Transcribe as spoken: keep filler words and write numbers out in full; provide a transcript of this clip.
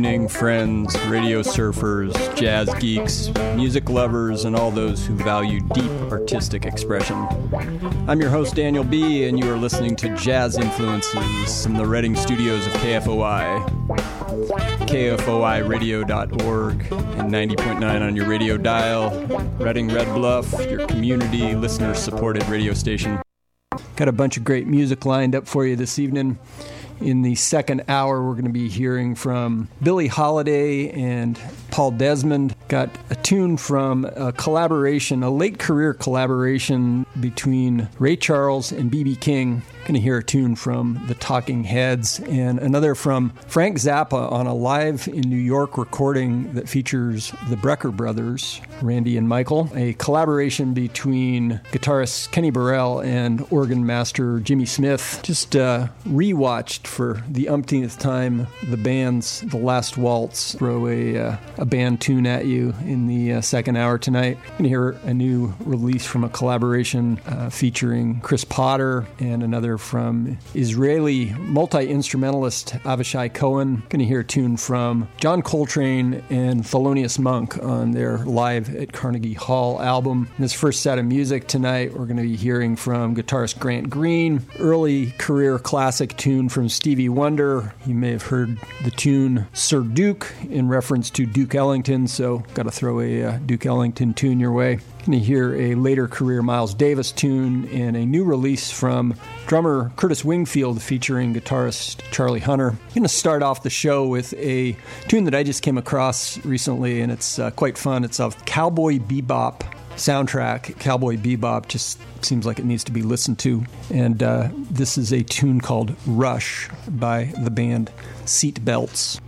evening, friends, radio surfers, jazz geeks, music lovers, and all those who value deep artistic expression. I'm your host, Daniel B., and you are listening to Jazz Influences from the Reading studios of K F O I. K F O I radio dot org and ninety point nine on your radio dial. Reading Red Bluff, your community listener-supported radio station. Got a bunch of great music lined up for you this evening. In the second hour, we're going to be hearing from Billie Holiday and Paul Desmond. Got a tune from a collaboration, a late career collaboration between Ray Charles and B B King. Going to hear a tune from the Talking Heads and another from Frank Zappa on a live in New York recording that features the Brecker brothers, Randy and Michael. A collaboration between guitarist Kenny Burrell and organ master Jimmy Smith. Just uh, rewatched for the umpteenth time the band's The Last Waltz. Throw a, uh, a band tune at you in the uh, second hour tonight. Going to hear a new release from a collaboration uh, featuring Chris Potter and another from Israeli multi-instrumentalist Avishai Cohen. Going to hear a tune from John Coltrane and Thelonious Monk on their Live at Carnegie Hall album. In this first set of music tonight, we're going to be hearing from guitarist Grant Green, early career classic tune from Stevie Wonder. You may have heard the tune Sir Duke in reference to Duke Ellington, so got to throw a uh, Duke Ellington tune your way. Going to hear a later career Miles Davis tune and a new release from drummer Curtis Wingfield featuring guitarist Charlie Hunter. I'm going to start off the show with a tune that I just came across recently, and it's uh, quite fun. It's a Cowboy Bebop soundtrack. Cowboy Bebop just seems like it needs to be listened to. And uh, this is a tune called Rush by the band Seatbelts.